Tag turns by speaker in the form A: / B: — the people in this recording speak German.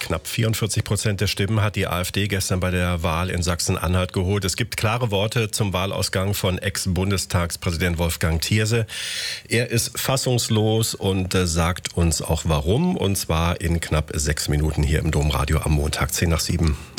A: knapp 44% der Stimmen hat die AfD gestern bei der Wahl in Sachsen-Anhalt geholt. Es gibt klare Worte zum Wahlausgang von Ex-Bundestagspräsident Wolfgang Thierse. Er ist fassungslos und sagt uns auch warum, und zwar in knapp 6 Minuten hier im Domradio am Montag 6:10.